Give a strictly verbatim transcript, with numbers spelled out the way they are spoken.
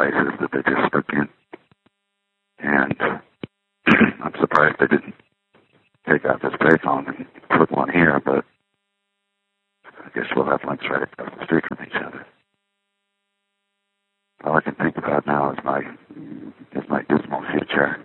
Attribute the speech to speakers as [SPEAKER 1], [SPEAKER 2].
[SPEAKER 1] devices that they just stuck in. And I'm surprised they didn't take out this payphone and put one here, but I guess we'll have links right across the street from each other. All I can think about now is my is my dismal future.